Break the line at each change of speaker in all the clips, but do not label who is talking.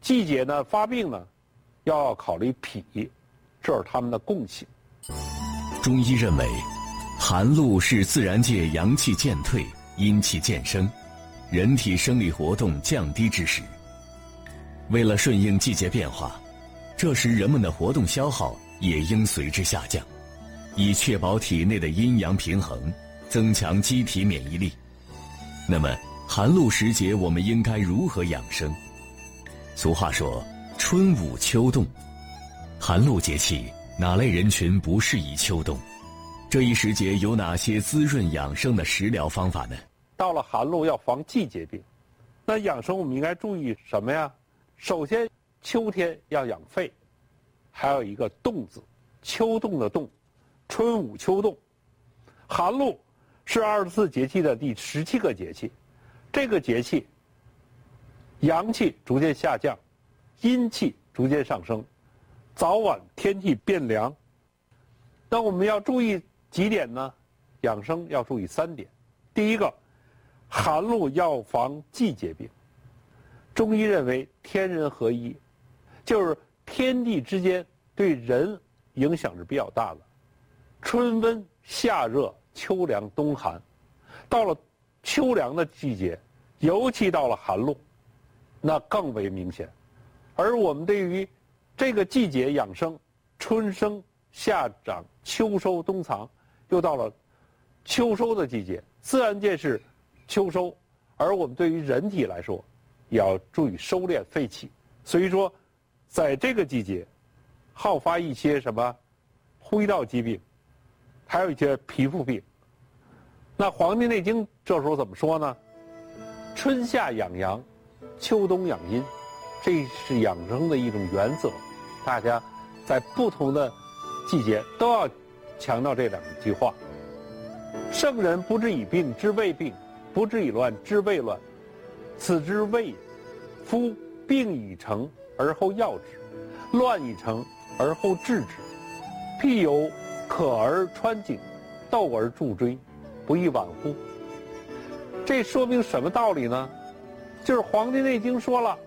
季节呢发病呢，要考虑脾，这是它们的共性。
中医认为，寒露是自然界阳气渐退、阴气渐生，人体生理活动降低之时。为了顺应季节变化，这时人们的活动消耗也应随之下降，以确保体内的阴阳平衡，增强机体免疫力。那么寒露时节我们应该如何养生？俗话说春捂秋冻，寒露节气哪类人群不适宜秋冻？这一时节有哪些滋润养生的食疗方法呢？
到了寒露要防季节病，那养生我们应该注意什么呀？首先秋天要养肺，还有一个冻字，秋冻的冻，春捂秋冻。寒露是24节气的第17个节气，这个节气阳气逐渐下降，阴气逐渐上升，早晚天气变凉。那我们要注意几点呢？养生要注意3点。第一个，寒露要防季节病。中医认为天人合一，就是天地之间对人影响是比较大的。春温夏热秋凉冬寒，到了秋凉的季节，尤其到了寒露，那更为明显。而我们对于这个季节养生，春生夏长秋收冬藏，又到了秋收的季节，自然界是秋收，而我们对于人体来说也要注意收敛肺气。所以说在这个季节好发一些什么呼吸道疾病，还有一些皮肤病。那《黄帝内经》这时候怎么说呢？春夏养阳，秋冬养阴，这是养生的一种原则。大家在不同的季节都要强调这2句话。圣人不治已病之未病，不治已乱之未乱，此之谓也。夫病已成而后药之，乱已成而后治之。譬有渴而穿井，斗而助锥，不亦晚乎？这说明什么道理呢？就是《黄帝内经》说了，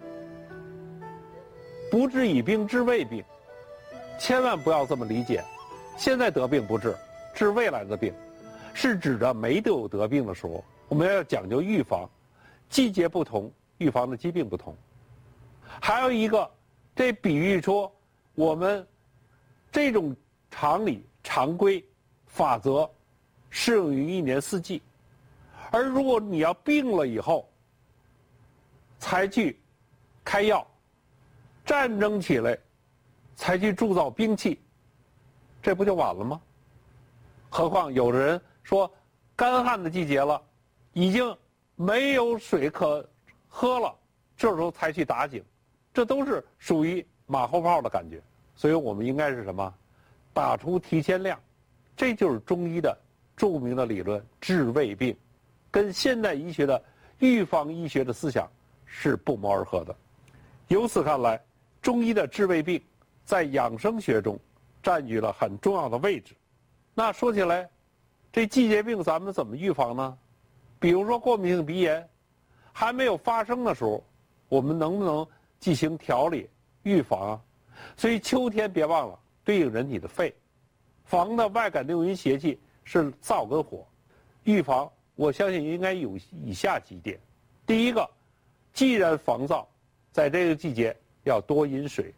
不治已病之未病，千万不要这么理解。现在得病不治，治未来的病，是指着没得病的时候，我们要讲究预防。季节不同，预防的疾病不同。还有一个，这比喻说我们这种常理常规法则适用于1年4季，而如果你要病了以后才去开药，战争起来才去铸造兵器，这不就晚了吗？何况有的人说干旱的季节了，已经没有水可喝了，这时候才去打井，这都是属于马后炮的感觉。所以我们应该是什么？打出提前量。这就是中医的著名的理论治未病，跟现代医学的预防医学的思想是不谋而合的。由此看来，中医的治未病在养生学中占据了很重要的位置。那说起来，这季节病咱们怎么预防呢？比如说过敏性鼻炎还没有发生的时候，我们能不能进行调理预防啊？所以秋天别忘了对应人体的肺，防的外感六淫邪气是燥跟火。预防我相信应该有以下几点。第一个，既然防燥，在这个季节要多饮水，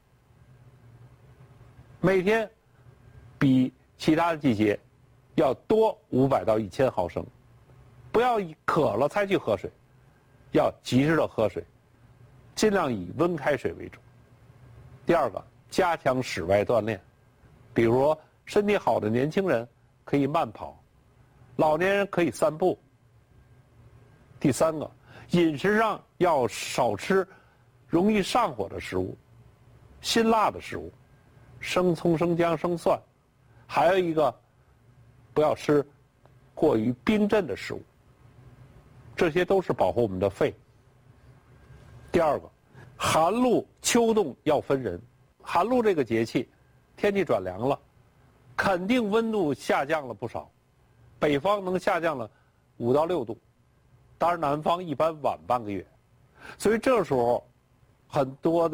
每天比其他的季节要多500到1000毫升，不要渴了才去喝水，要及时的喝水，尽量以温开水为主。第二个，加强室外锻炼，比如说身体好的年轻人可以慢跑，老年人可以散步。第三个，饮食上要少吃容易上火的食物，辛辣的食物，生葱、生姜、生蒜，还有一个不要吃过于冰镇的食物，这些都是保护我们的肺。第二个，寒露秋冻要分人。寒露这个节气天气转凉了，肯定温度下降了不少，北方能下降了5到6度，当然南方一般晚半个月，所以这时候很多的